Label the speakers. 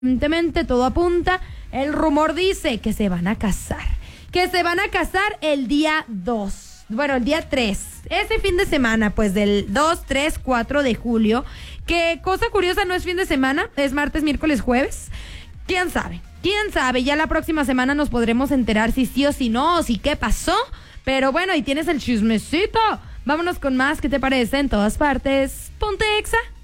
Speaker 1: Aparentemente todo apunta, el rumor dice que se van a casar. Que se van a casar el día 2. Bueno, el día 3. Ese fin de semana, pues del 2, 3, 4 de julio. Que cosa curiosa, no es fin de semana, es martes, miércoles, jueves. ¿Quién sabe? ¿Quién sabe? Ya la próxima semana nos podremos enterar si sí o si no, o si qué pasó. Pero bueno, ahí tienes el chismecito. Vámonos con más, ¿qué te parece? En todas partes. Ponte Exa.